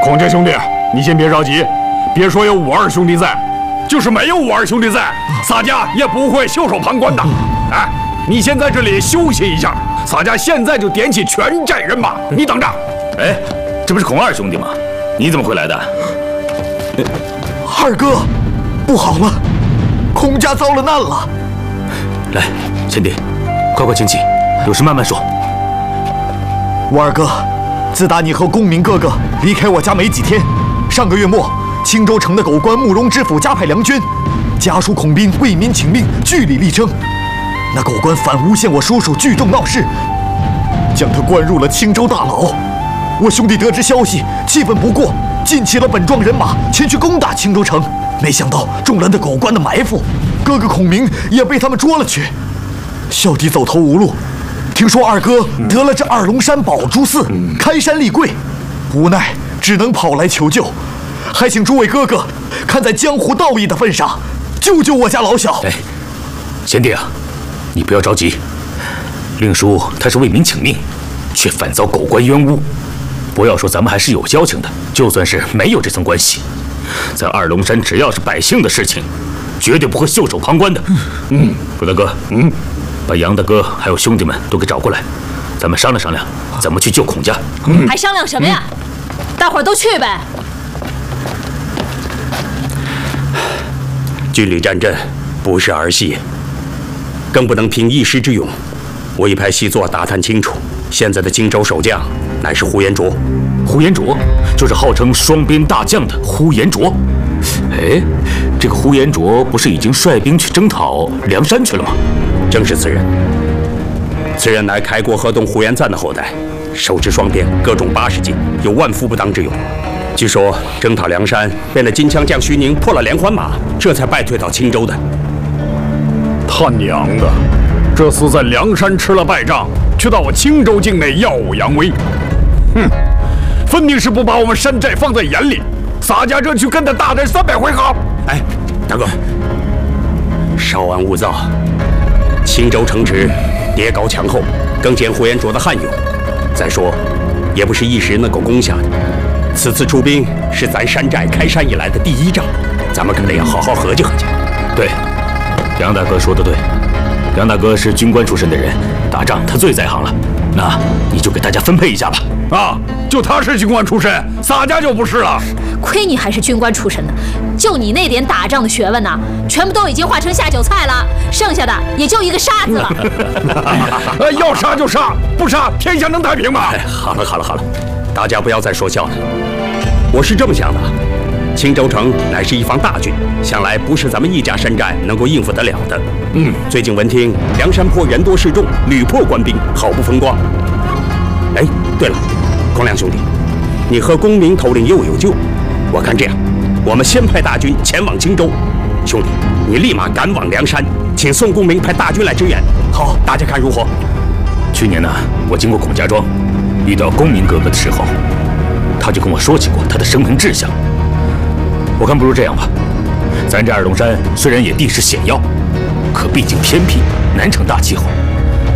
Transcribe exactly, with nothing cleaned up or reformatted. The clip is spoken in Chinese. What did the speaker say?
孔家兄弟，你先别着急，别说有武二兄弟在，就是没有武二兄弟在，洒家也不会袖手旁观的。哎，你先在这里休息一下，洒家现在就点起全寨人马，你等着。 哎，这不是孔二兄弟吗？你怎么会来的？ 二哥，不好了，孔家遭了难了。 来，贤弟，快快请起，有事慢慢说。 武二哥，自打你和公明哥哥离开我家没几天，上个月末，青州城的狗官慕容知府加派良军，家属孔斌为民请命，据理力争。那狗官反诬陷我叔叔聚众闹事，将他关入了青州大牢。我兄弟得知消息，气愤不过，尽起了本庄人马前去攻打青州城。没想到中了那狗官的埋伏，哥哥孔明也被他们捉了去。小弟走投无路，听说二哥得了这二龙山宝珠寺，开山立柜，无奈只能跑来求救，还请诸位哥哥看在江湖道义的份上，救救我家老小。 哎，贤弟啊，你不要着急，令叔他是为民请命，却反遭狗官冤诬。不要说咱们还是有交情的，就算是没有这层关系，在二龙山只要是百姓的事情，绝对不会袖手旁观的。嗯，楚大哥，嗯，把杨大哥还有兄弟们都给找过来，咱们商量商量怎么去救孔家。 嗯、还商量什么呀？嗯、大伙儿都去呗。 据理战阵不是儿戏，更不能凭一时之勇。我已派细作打探清楚，现在的荆州守将乃是呼延灼。 呼延灼就是号称双边大将的呼延灼。哎，这个呼延灼不是已经率兵去征讨梁山去了吗？ 正是此人。此人乃开国河东呼延赞的后代，手持双鞭，各中八十斤，有万夫不当之勇。据说征讨梁山，被那金枪将徐宁破了连环马，这才败退到青州的。 他娘的！这厮在梁山吃了败仗，却到我青州境内耀武扬威。哼，分明是不把我们山寨放在眼里。洒家这去跟他大战三百回合。 哎，大哥，稍安勿躁。青州城池叠高墙厚，更见呼延灼的悍勇。再说，也不是一时能够攻下的。此次出兵是咱山寨开山以来的第一仗，咱们可得要好好合计合计。 对，杨大哥说的对。杨大哥是军官出身的人，打仗他最在行了。那你就给大家分配一下吧。 啊，就他是军官出身，洒家就不是了。 亏你还是军官出身的，就你那点打仗的学问呐、啊，全部都已经化成下酒菜了，剩下的也就一个杀字了。 要杀就杀，不杀天下能太平吗？ 哎，好了好了好了，大家不要再说笑了。我是这么想的。青州城乃是一方大军，想来不是咱们一家山寨能够应付得了的。嗯，最近闻听梁山泊人多势众，屡破官兵，好不风光。哎，对了，孔亮兄弟，你和公明头领又有救，我看这样，我们先派大军前往青州。兄弟，你立马赶往梁山，请宋公明派大军来支援。好，大家看如何？ 去年呢，我经过孔家庄，遇到公明哥哥的时候，他就跟我说起过他的生平志向。我看不如这样吧，咱这二龙山虽然也地势险要，可毕竟偏僻，难成大气候。